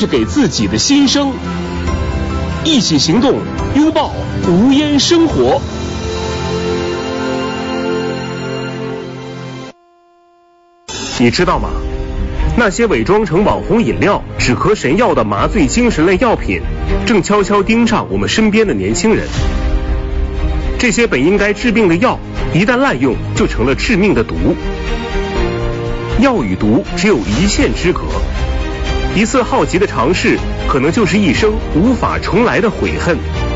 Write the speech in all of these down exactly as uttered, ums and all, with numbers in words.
就是给自己的心声。一起行动，拥抱无烟生活。你知道吗？那些伪装成网红饮料、止咳神药的麻醉精神类药品，正悄悄盯上我们身边的年轻人。这些本应该治病的药，一旦滥用，就成了致命的毒。药与毒只有一线之隔，一次好奇的尝试，可能就是一生无法重来的悔恨。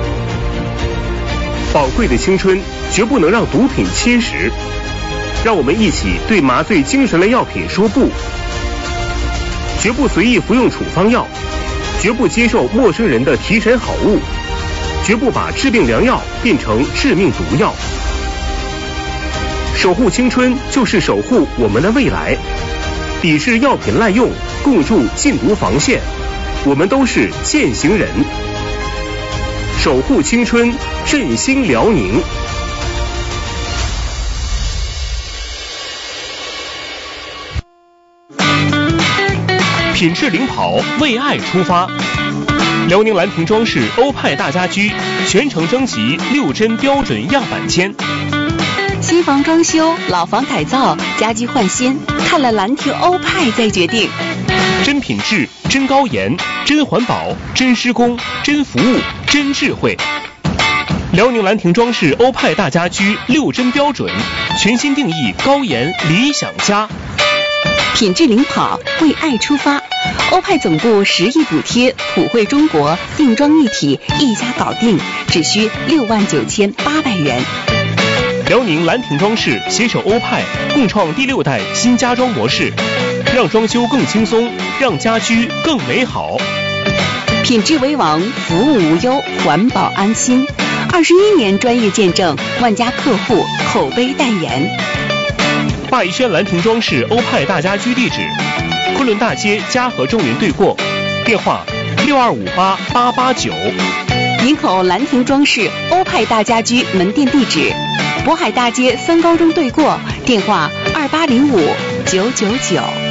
宝贵的青春绝不能让毒品侵蚀，让我们一起对麻醉精神类药品说不，绝不随意服用处方药，绝不接受陌生人的提神好物，绝不把治病良药变成致命毒药。守护青春就是守护我们的未来，抵制药品滥用，共筑禁毒防线，我们都是践行人。守护青春，振兴辽宁。品质领跑，为爱出发。辽宁兰亭装饰欧派大家居全程征集六针标准样板间。 新房装修、老房改造、家居换新，看了兰亭欧派再决定。 真品质、真高颜、真环保、真施工、真服务、真智慧。辽宁兰亭装饰欧派大家居六针标准，全新定义高颜理想家。 品质领跑，为爱出发。欧派总部十亿补贴，普惠中国，定妆一体，一家搞定，只需六万九千八百元。 辽宁兰亭装饰携手欧派，共创第六代新家装模式，让装修更轻松，让家居更美好。 品质为王，服务无忧，环保安心。二十一年专业见证，万家客户口碑代言。 霸宜轩兰亭装饰欧派大家居地址：昆仑大街嘉禾中云对过，电话六二五八八八九。 营口兰亭装饰欧派大家居门店地址：渤海大街三高中对过，电话二八零五九九九。